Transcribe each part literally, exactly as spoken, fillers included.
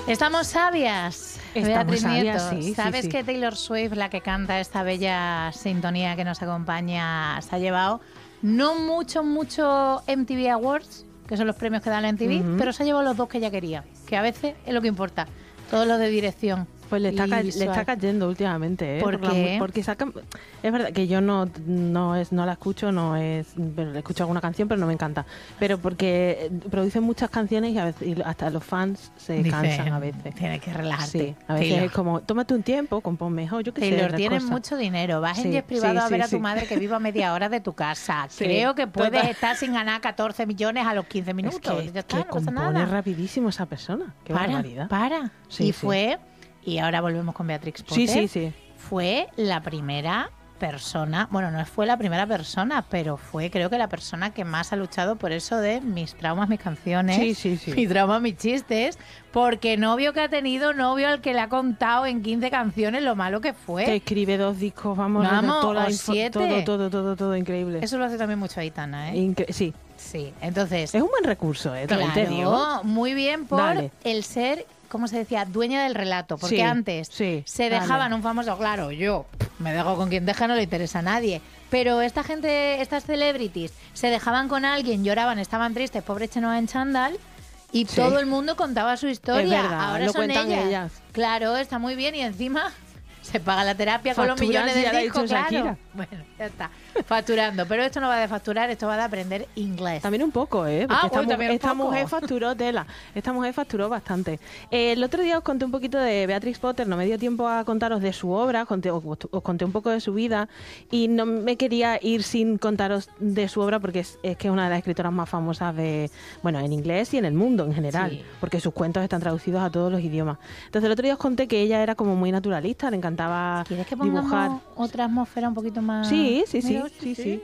Estamos sabias, Estamos Beatriz sabias, Nieto. sí, ¿Sabes sí, sí. que Taylor Swift, la que canta esta bella sintonía que nos acompaña, se ha llevado no mucho, mucho M T V Awards, que son los premios que da la M T V, Uh-huh. pero se ha llevado los dos que ella quería, que a veces es lo que importa, todo lo de dirección. Pues le está, y ca- le visual. está cayendo últimamente, ¿eh? ¿Por la qué? mu- porque sacan... Es verdad que yo no, no, es, no la escucho, no es... Pero le escucho alguna canción, pero no me encanta. Pero porque producen muchas canciones y, a veces, y hasta los fans se Dice, cansan a veces. Tienes que relajarte. Sí, a veces Taylor. es como, tómate un tiempo, compón mejor, yo qué sé. Taylor, las tienes cosas. mucho dinero, vas en Sí, jet privado sí, a ver sí, a tu sí. madre que viva a media hora de tu casa. Sí, Creo que puedes total. estar sin ganar catorce millones a los quince minutos. Es que, Ya está, que no pasa compone nada. rapidísimo esa persona. Qué para, barbaridad. para. Sí, y sí. fue, y ahora volvemos con Beatrix Potter. Sí, sí, sí. Fue la primera persona, bueno, no fue la primera persona, pero fue creo que la persona que más ha luchado por eso de mis traumas, mis canciones, Sí, sí, sí. mis traumas, mis chistes, porque novio que ha tenido, novio al que le ha contado en quince canciones lo malo que fue. Que escribe dos discos, vamos, Vamos, toda la o info- siete. todo, todo, todo, todo increíble. Eso lo hace también mucho Aitana, ¿eh? Incre- sí, Sí, entonces... es un buen recurso, ¿eh? También te digo. Claro, muy bien por Dale. el ser, ¿cómo se decía? Dueña del relato. Porque Sí, antes sí, se dale. dejaban un famoso, claro, yo me dejo con quien deja, no le interesa a nadie. Pero esta gente, estas celebrities, se dejaban con alguien, lloraban, estaban tristes, pobre Chenoa en chándal, y Sí. todo el mundo contaba su historia. Es verdad, Ahora lo son cuentan ellas. ellas. Claro, está muy bien y encima se paga la terapia con los Facturan, millones si ya de lo ha discos, dicho claro. Shakira. Bueno, ya está. Facturando. Pero esto no va de facturar, esto va de aprender inglés. También un poco, ¿eh? Porque Ah, esta, uy, mu- también un esta poco. mujer facturó tela. Esta mujer facturó bastante. Eh, el otro día os conté un poquito de Beatrix Potter, no me dio tiempo a contaros de su obra, conté- os, os conté un poco de su vida y no me quería ir sin contaros de su obra porque es, es que es una de las escritoras más famosas de, bueno, en inglés y en el mundo en general, Sí. porque sus cuentos están traducidos a todos los idiomas. Entonces el otro día os conté que ella era como muy naturalista, le encantaba ¿Quieres que pongamos dibujar. otra atmósfera un poquito más...? Sí, sí, sí, Mira, sí, sí.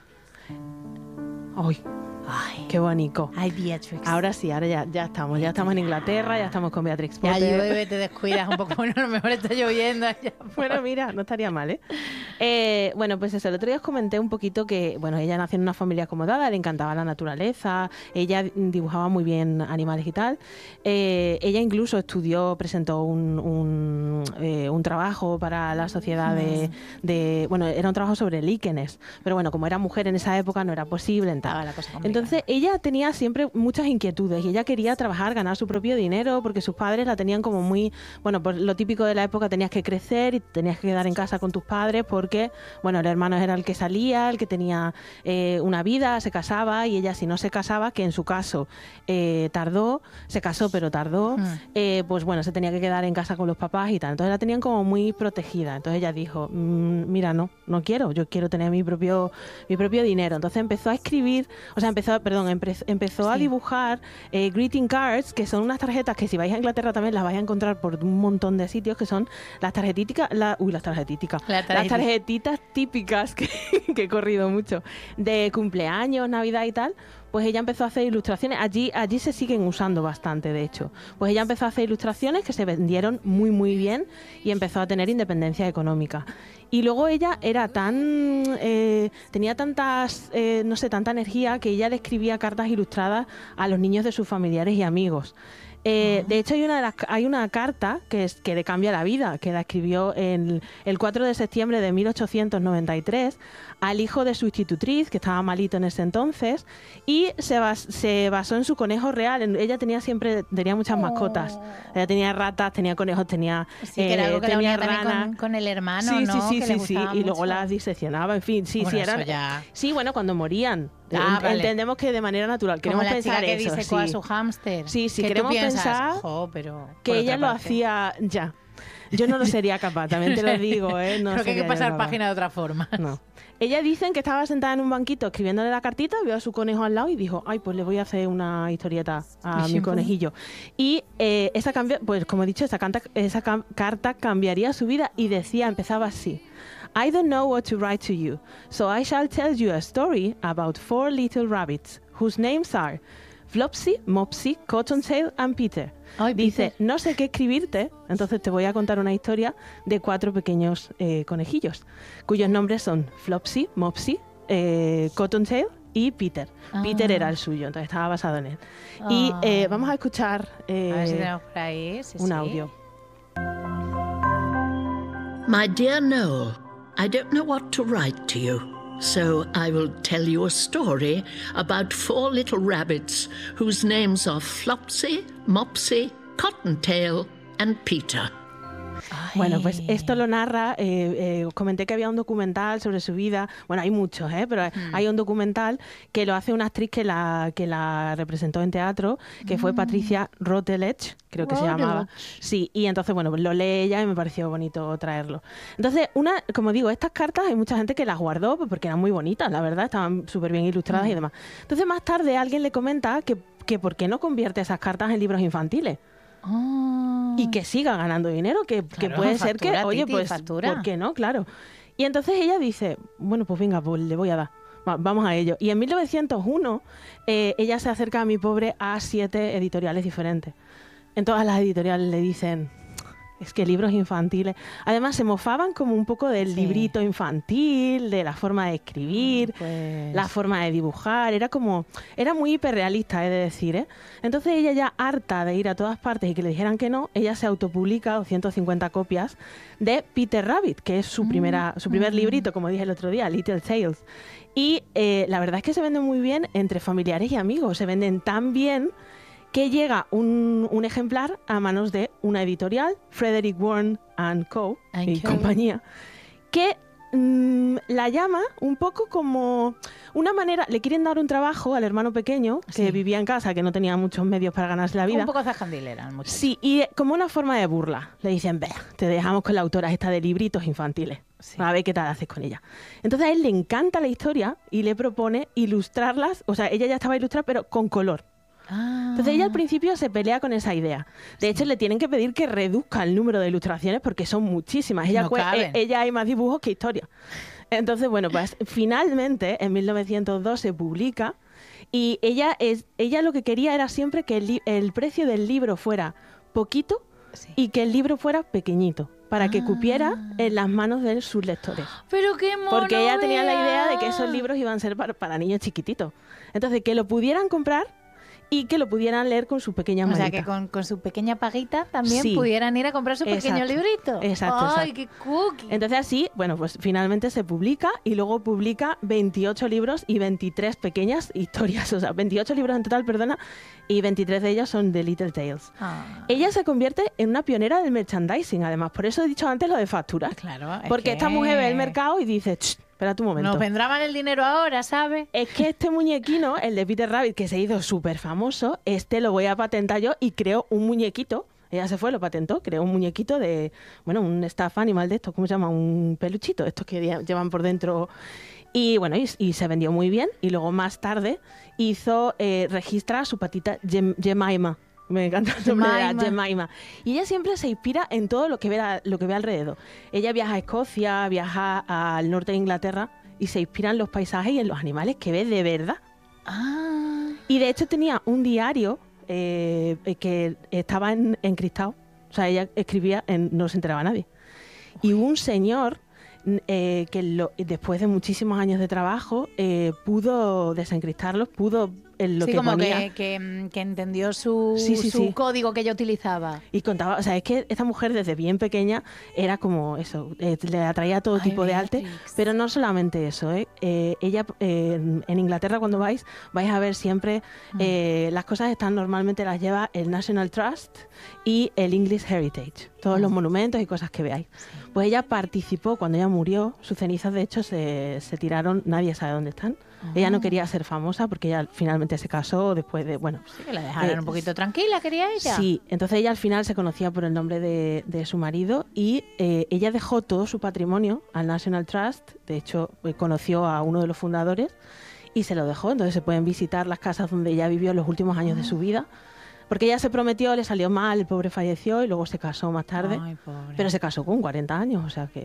Ay, Ay, qué bonito. ay, Beatrix. Ahora sí, ahora ya, ya estamos. Ya estamos en Inglaterra, ya estamos con Beatrix Ya Potter. llueve, te descuidas un poco. Bueno, a lo mejor está lloviendo allá. Bueno, mira, no estaría mal, ¿eh? Eh, Bueno, pues eso, el otro día os comenté un poquito que, bueno, ella nació en una familia acomodada, le encantaba la naturaleza, ella dibujaba muy bien animales y tal. Eh, ella incluso estudió, presentó un, un, eh, un trabajo para la sociedad de, de... Bueno, era un trabajo sobre líquenes, pero bueno, como era mujer en esa época no era posible. en tal. Estaba la cosa complicada. Entonces, ella tenía siempre muchas inquietudes y ella quería trabajar, ganar su propio dinero porque sus padres la tenían como muy, bueno, pues lo típico de la época, tenías que crecer y tenías que quedar en casa con tus padres porque, bueno, el hermano era el que salía, el que tenía eh, una vida, se casaba y ella si no se casaba, que en su caso eh, tardó, se casó pero tardó, Mm. eh, pues bueno, se tenía que quedar en casa con los papás y tal. Entonces la tenían como muy protegida. Entonces ella dijo, "Mm, mira, no, no quiero, yo quiero tener mi propio, mi propio dinero". Entonces empezó a escribir, o sea, empezó, perdón, empe- empezó a Sí. dibujar eh, greeting cards, que son unas tarjetas que si vais a Inglaterra también las vais a encontrar por un montón de sitios, que son las tarjetíticas, la, uy, las tarjetíticas, La las tarjetita. tarjetitas típicas que, que he corrido mucho, de cumpleaños, Navidad y tal. Pues ella empezó a hacer ilustraciones, allí, allí se siguen usando bastante, de hecho. Pues ella empezó a hacer ilustraciones que se vendieron muy, muy bien y empezó a tener independencia económica. Y luego ella era tan, eh, tenía tantas, eh, no sé, tanta energía que ella le escribía cartas ilustradas a los niños de sus familiares y amigos. Eh, de hecho, hay una, de las, hay una carta que, es, que le cambia la vida, que la escribió en, el cuatro de septiembre de mil ochocientos noventa y tres al hijo de su institutriz, que estaba malito en ese entonces, y se, bas, se basó en su conejo real. En, ella tenía siempre tenía muchas mascotas. Ella tenía ratas, tenía conejos, tenía Sí, que era eh, algo que la tenía unía también ranas. con, con el hermano, Sí, ¿no? sí, sí, Que sí, le sí, gustaba y luego mucho. las diseccionaba, en fin, sí, Bueno, sí, eran, eso ya- sí, bueno, cuando morían. Ah, Ent- vale. Entendemos que de manera natural. Como Queremos la pensar chica que eso, disecó a sí. su hámster. Sí, sí, que tú queremos piensas, pensar "Jo, pero que por ella otra lo parte". hacía ya. Yo no lo sería capaz, también te lo digo, ¿eh? No Creo que hay que sería yo pasar capaz. página de otra forma. No. Ella dicen que estaba sentada en un banquito escribiéndole la cartita, vio a su conejo al lado y dijo, ay, pues le voy a hacer una historieta a Sí, mi pues. conejillo. Y eh, esa cambia, pues como he dicho, esa, canta, esa cam- carta cambiaría su vida y decía, empezaba así. I don't know what to write to you, so I shall tell you a story about four little rabbits, whose names are Flopsy, Mopsy, Cottontail and Peter. Ay, Dice, Peter. no sé qué escribirte, entonces te voy a contar una historia de cuatro pequeños eh, conejillos, cuyos nombres son Flopsy, Mopsy, eh, Cottontail y Peter. Ah. Peter era el suyo, entonces estaba basado en él. Y eh, vamos a escuchar eh, A ver si tenemos por ahí. Sí, un sí. audio. My dear Noel, I don't know what to write to you, so I will tell you a story about four little rabbits whose names are Flopsy, Mopsy, Cottontail and Peter. Ay. Bueno, pues esto lo narra, eh, eh, os comenté que había un documental sobre su vida, bueno, hay muchos, ¿eh? pero mm. hay un documental que lo hace una actriz que la, que la representó en teatro, que mm. fue Patricia Routledge, creo que Routledge. se llamaba. Sí, y entonces, bueno, lo lee ella y me pareció bonito traerlo. Entonces, una, como digo, estas cartas hay mucha gente que las guardó porque eran muy bonitas, la verdad, estaban súper bien ilustradas mm. y demás. Entonces, más tarde alguien le comenta que, que por qué no convierte esas cartas en libros infantiles. Oh. Y que siga ganando dinero, que, claro, que puede factura, ser que, oye, titi, pues, factura. ¿por qué no? Claro. Y entonces ella dice, bueno, pues venga, pues le voy a dar. Va, vamos a ello. Y en mil novecientos uno eh, ella se acerca a Mi Pobre a siete editoriales diferentes. En todas las editoriales le dicen, es que libros infantiles. Además se mofaban como un poco del sí. librito infantil, de la forma de escribir, pues... la forma de dibujar. Era como, era muy hiperrealista, he de decir, ¿eh? Entonces ella, ya harta de ir a todas partes y que le dijeran que no, ella se autopublica doscientas cincuenta copias de Peter Rabbit, que es su, primera, su primer mm. librito, como dije el otro día, Little Tales. Y eh, la verdad es que se venden muy bien entre familiares y amigos. Se venden tan bien que llega un, un ejemplar a manos de una editorial, Frederick Warne and Co. and y Co. compañía, que mmm, la llama un poco como una manera, le quieren dar un trabajo al hermano pequeño, que sí. vivía en casa, que no tenía muchos medios para ganarse la vida. Un poco zascandilera. Sí, y como una forma de burla. Le dicen, ve, te dejamos con la autora esta de libritos infantiles. Sí. A ver qué tal haces con ella. Entonces a él le encanta la historia y le propone ilustrarlas, o sea, ella ya estaba ilustrada, pero con color. Entonces ella al principio se pelea con esa idea. De hecho, le tienen que pedir que reduzca el número de ilustraciones porque son muchísimas. Ella, no eh, ella hay más dibujos que historia. Entonces, bueno, pues finalmente en mil novecientos dos se publica y ella, es, ella lo que quería era siempre que el, el precio del libro fuera poquito sí. y que el libro fuera pequeñito, para que ah. cupiera en las manos de sus lectores. ¡Pero qué mono! Porque ella tenía la idea de que esos libros iban a ser para, para niños chiquititos. Entonces, que lo pudieran comprar y que lo pudieran leer con sus pequeñas manitas. O sea, que con, con su pequeña paguita también sí. pudieran ir a comprar su exacto. pequeño librito. Exacto, ¡Ay, exacto. qué cookie! Entonces así, bueno, pues finalmente se publica y luego publica veintiocho libros y veintitrés pequeñas historias. O sea, veintiocho libros en total, perdona, y veintitrés de ellos son de Little Tales. Ah. Ella se convierte en una pionera del merchandising, además. Por eso he dicho antes lo de facturas. Claro. Porque que... esta mujer ve el mercado y dice, espérate un momento. Nos vendrá mal el dinero ahora, ¿sabes? Es que este muñequino, el de Peter Rabbit, que se hizo súper famoso, este lo voy a patentar yo y creo un muñequito. Ella se fue, lo patentó, creó un muñequito de, bueno, un staff animal de estos, ¿cómo se llama? Un peluchito, estos que llevan por dentro. Y bueno, y, y se vendió muy bien. Y luego más tarde hizo, eh, registra a su patita Gem, Jemima. Me encanta el nombre de la Jemima. Y ella siempre se inspira en todo lo que ve, a, lo que ve alrededor. Ella viaja a Escocia, viaja al norte de Inglaterra y se inspira en los paisajes y en los animales que ve de verdad. Ah. Y de hecho tenía un diario eh, que estaba en, encriptado. O sea, ella escribía, en, no se enteraba nadie. Y un señor eh, que lo, después de muchísimos años de trabajo eh, pudo desencriptarlos, pudo en lo sí, que como ponía. Que, que, que entendió su, sí, sí, su sí. código que ella utilizaba. Y contaba, o sea, es que esta mujer desde bien pequeña era como eso, eh, le atraía todo Ay, tipo Beatrix. de arte, pero no solamente eso, ¿eh? Eh, ella eh, en Inglaterra cuando vais, vais a ver siempre, eh, mm. las cosas están normalmente las lleva el National Trust y el English Heritage, todos mm. los monumentos y cosas que veáis. Sí. Pues ella participó, cuando ella murió, sus cenizas de hecho se, se tiraron, nadie sabe dónde están. Uh-huh. Ella no quería ser famosa porque ella finalmente se casó después de, bueno... Sí, que la dejaron eh, un poquito tranquila, quería ella. Sí, entonces ella al final se conocía por el nombre de, de su marido y eh, ella dejó todo su patrimonio al National Trust, de hecho eh, conoció a uno de los fundadores y se lo dejó, entonces se pueden visitar las casas donde ella vivió los últimos años uh-huh. de su vida. Porque ella se prometió, le salió mal, el pobre falleció y luego se casó más tarde. Ay, pobre. Pero se casó con cuarenta años, o sea que...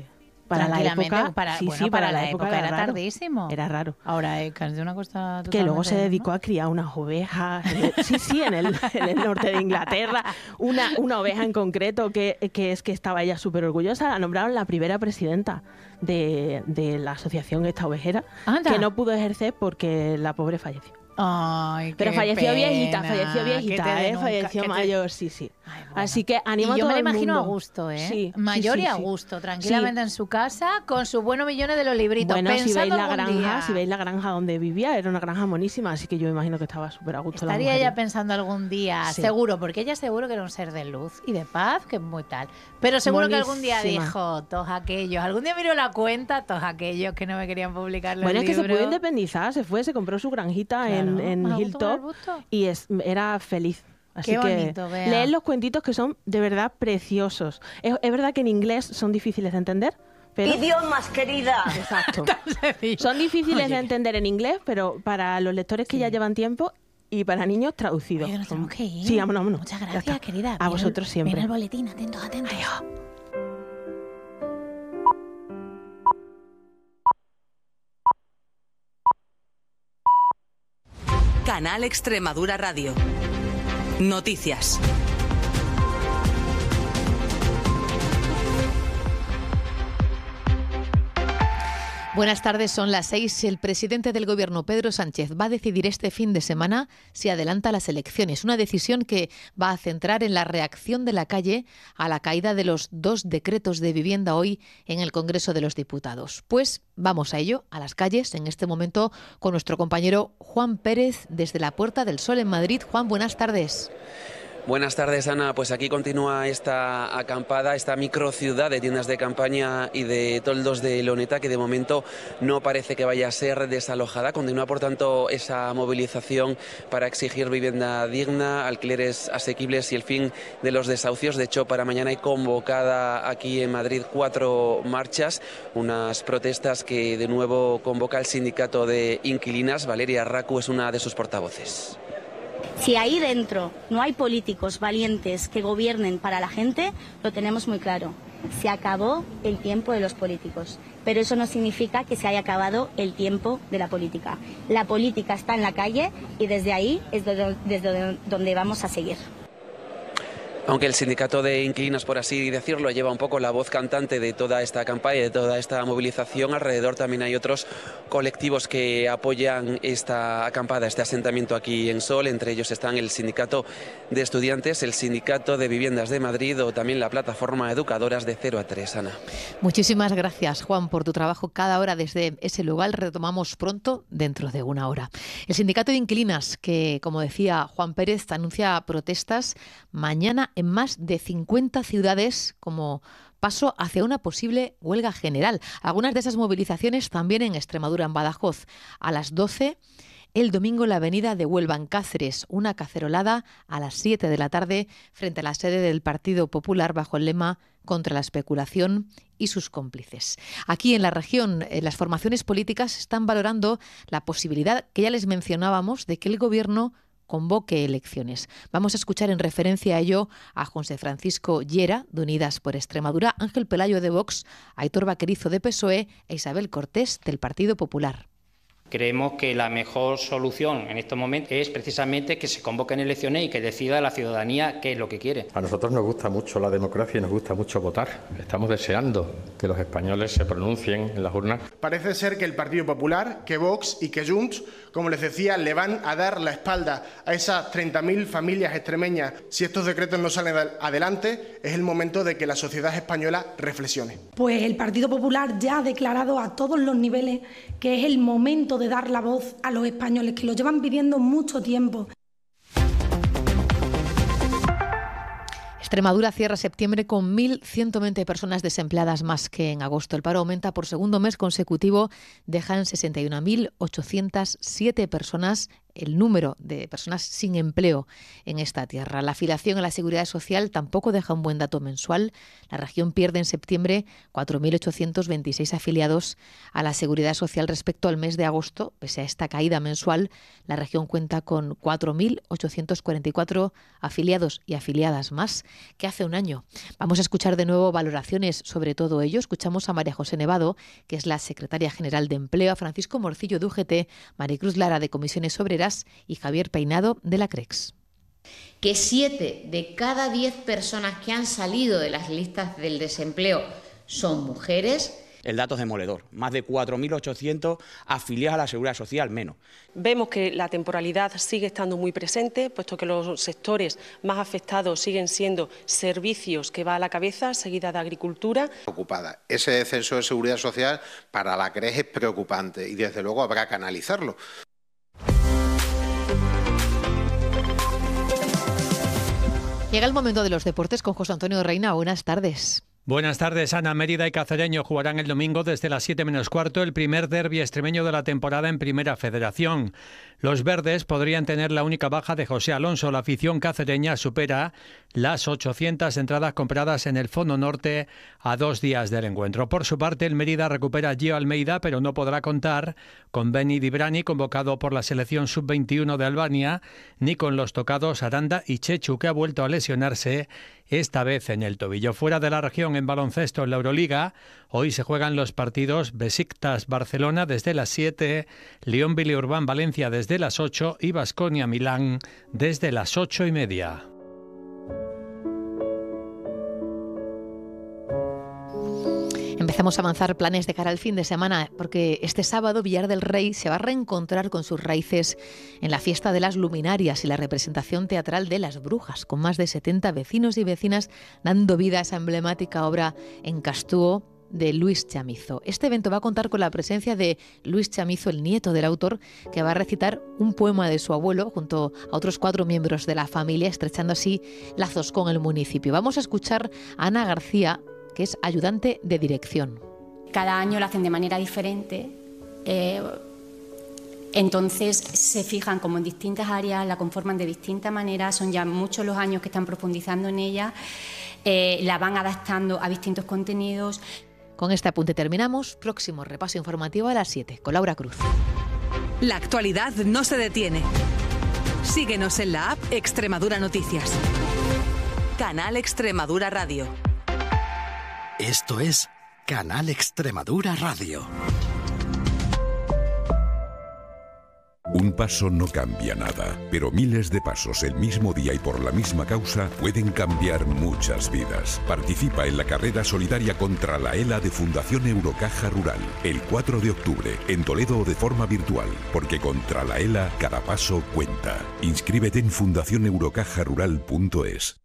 Para la época, para, sí, bueno, sí, para, para la época, era, era raro. tardísimo. Era raro. Ahora es casi una cosa que luego se totalmente, dedicó ¿no? a criar unas ovejas. En el- sí, sí, en el, en el norte de Inglaterra. Una, una oveja en concreto que, que es que estaba ella súper orgullosa. La nombraron la primera presidenta de, de la asociación esta ovejera, Anda. que no pudo ejercer porque la pobre falleció. Ay, Pero qué falleció pena. viejita, falleció Que te viejita, den ¿eh? un ca- Falleció que te- mayor, sí, sí. Ay, bueno. Así que animo a Y yo todo me la el imagino mundo. a gusto, ¿eh? Sí, Mayor sí, y sí, a sí. gusto, tranquilamente Sí. en su casa, con sus buenos millones de los libritos. Bueno, si pensando veis la algún granja, día. si veis la granja donde vivía, era una granja monísima, así que yo me imagino que estaba súper a gusto. la Estaría mujer. ella pensando algún día, Sí. seguro, porque ella seguro que era un ser de luz y de paz, que es muy tal. Pero seguro que algún día Monísima. dijo, todos aquellos, algún día miró la cuenta, todos aquellos que no me querían publicar los Bueno, es que se libros. pudo independizar, se fue, se compró su granjita Claro, en, en más a gusto con el Hilltop busto. y es, era feliz. Así Qué que bonito, Bea. leed los cuentitos que son de verdad preciosos. Es, es verdad que en inglés son difíciles de entender, pero... Idiomas, querida. Exacto. Sencillo. Son difíciles Oye. de entender en inglés, pero para los lectores que ya llevan tiempo y para niños traducidos. Oye, que nos tenemos que ir. Sí, vámonos, vámonos. Muchas Ya gracias, está. querida. A Viene vosotros el- siempre. Viene el boletín, atentos, atentos. Canal Extremadura Radio. Noticias. Buenas tardes, son las seis. El presidente del Gobierno, Pedro Sánchez, va a decidir este fin de semana si adelanta las elecciones. Una decisión que va a centrar en la reacción de la calle a la caída de los dos decretos de vivienda hoy en el Congreso de los Diputados. Pues vamos a ello, a las calles, en este momento con nuestro compañero Juan Pérez desde la Puerta del Sol en Madrid. Juan, buenas tardes. Buenas tardes, Ana. Pues aquí continúa esta acampada, esta microciudad de tiendas de campaña y de toldos de loneta que de momento no parece que vaya a ser desalojada. Continúa, por tanto, esa movilización para exigir vivienda digna, alquileres asequibles y el fin de los desahucios. De hecho, para mañana hay convocada aquí en Madrid cuatro marchas, unas protestas que de nuevo convoca el sindicato de inquilinas. Valeria Racu es una de sus portavoces. Si ahí dentro no hay políticos valientes que gobiernen para la gente, lo tenemos muy claro. Se acabó el tiempo de los políticos, pero eso no significa que se haya acabado el tiempo de la política. La política está en la calle y desde ahí es desde donde vamos a seguir. Aunque el sindicato de inquilinos, por así decirlo, lleva un poco la voz cantante de toda esta campaña, de toda esta movilización, alrededor también hay otros colectivos que apoyan esta acampada, este asentamiento aquí en Sol. Entre ellos están el sindicato de estudiantes, el sindicato de viviendas de Madrid o también la plataforma Educadoras de cero a tres. Ana. Muchísimas gracias, Juan, por tu trabajo cada hora desde ese lugar. Retomamos pronto, dentro de una hora. El sindicato de inquilinas, que, como decía Juan Pérez, anuncia protestas mañana en más de cincuenta ciudades como paso hacia una posible huelga general. Algunas de esas movilizaciones también en Extremadura, en Badajoz. A las doce, el domingo en la avenida de Huelva, en Cáceres, una cacerolada a las siete de la tarde frente a la sede del Partido Popular bajo el lema contra la especulación y sus cómplices. Aquí en la región, eh, las formaciones políticas están valorando la posibilidad que ya les mencionábamos de que el Gobierno convoque elecciones. Vamos a escuchar en referencia a ello a José Francisco Llera, de Unidas por Extremadura, Ángel Pelayo de Vox, Aitor Vaquerizo de P S O E e Isabel Cortés del Partido Popular. Creemos que la mejor solución en estos momentos es precisamente que se convoquen elecciones y que decida la ciudadanía qué es lo que quiere. A nosotros nos gusta mucho la democracia y nos gusta mucho votar. Estamos deseando que los españoles se pronuncien en las urnas. Parece ser que el Partido Popular, que Vox y que Junts, como les decía, le van a dar la espalda a esas treinta mil familias extremeñas. Si estos decretos no salen adelante, es el momento de que la sociedad española reflexione. Pues el Partido Popular ya ha declarado a todos los niveles que es el momento de dar la voz a los españoles, que lo llevan pidiendo mucho tiempo. Extremadura cierra septiembre con mil ciento veinte personas desempleadas más que en agosto. El paro aumenta por segundo mes consecutivo, dejan sesenta y una mil ochocientas siete personas el número de personas sin empleo en esta tierra. La afiliación a la Seguridad Social tampoco deja un buen dato mensual. La región pierde en septiembre cuatro mil ochocientos veintiséis afiliados a la Seguridad Social respecto al mes de agosto. Pese a esta caída mensual, la región cuenta con cuatro mil ochocientos cuarenta y cuatro afiliados y afiliadas más que hace un año. Vamos a escuchar de nuevo valoraciones sobre todo ello. Escuchamos a María José Nevado, que es la secretaria general de Empleo, a Francisco Morcillo de U G T, Maricruz Lara de Comisiones Obreras y Javier Peinado de la CREX. Que siete de cada diez personas que han salido de las listas del desempleo son mujeres. El dato es demoledor, más de cuatro mil ochocientos afiliados a la Seguridad Social menos. Vemos que la temporalidad sigue estando muy presente, puesto que los sectores más afectados siguen siendo servicios, que va a la cabeza, seguida de agricultura. Ocupada. Ese descenso de Seguridad Social para la CREG es preocupante y desde luego habrá que analizarlo. Llega el momento de los deportes con José Antonio Reina. Buenas tardes. Buenas tardes, Ana. Mérida y Cacereño jugarán el domingo desde las siete menos cuarto el primer derbi extremeño de la temporada en Primera Federación. Los verdes podrían tener la única baja de José Alonso. La afición cacereña supera las ochocientas entradas compradas en el Fondo Norte a dos días del encuentro. Por su parte, el Mérida recupera a Gio Almeida, pero no podrá contar con Beni Dibrani, convocado por la selección sub veintiuno de Albania, ni con los tocados Aranda y Chechu, que ha vuelto a lesionarse, esta vez en el tobillo. Fuera de la región, en baloncesto en la Euroliga, hoy se juegan los partidos Besiktas-Barcelona desde las siete, Lyon-Villeurbanne-Valencia desde las ocho y Baskonia-Milán desde las ocho y media. Empezamos a avanzar planes de cara al fin de semana, porque este sábado Villar del Rey se va a reencontrar con sus raíces en la fiesta de las luminarias y la representación teatral de Las Brujas, con más de setenta vecinos y vecinas dando vida a esa emblemática obra en Castúo de Luis Chamizo. Este evento va a contar con la presencia de Luis Chamizo, el nieto del autor, que va a recitar un poema de su abuelo junto a otros cuatro miembros de la familia, estrechando así lazos con el municipio. Vamos a escuchar a Ana García, que es ayudante de dirección. Cada año lo hacen de manera diferente, eh, entonces se fijan como en distintas áreas, la conforman de distintas maneras, son ya muchos los años que están profundizando en ella, eh, la van adaptando a distintos contenidos. Con este apunte terminamos. Próximo repaso informativo a las siete con Laura Cruz. La actualidad no se detiene. Síguenos en la app Extremadura Noticias. Canal Extremadura Radio. Esto es Canal Extremadura Radio. Un paso no cambia nada, pero miles de pasos el mismo día y por la misma causa pueden cambiar muchas vidas. Participa en la carrera solidaria contra la ELA de Fundación Eurocaja Rural, el cuatro de octubre, en Toledo o de forma virtual, porque contra la ELA cada paso cuenta. Inscríbete en fundación eurocaja rural punto es.